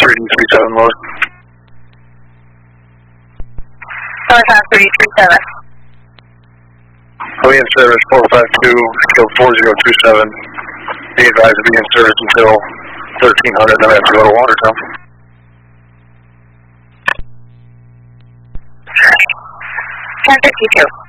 3D37 load. 337. I'll be in service 452, skill 4027. Be advised to be in service until 1300, then I have to go to Watertown. 1052.